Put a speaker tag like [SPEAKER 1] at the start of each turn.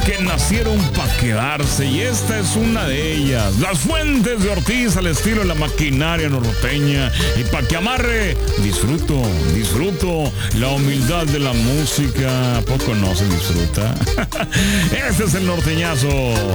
[SPEAKER 1] que nacieron para quedarse y esta es una de ellas. Las Fuentes de Ortiz al estilo de la maquinaria norteña. Y para que amarre, disfruto la humildad de la música. ¿A poco no se disfruta? Este es el norteñazo.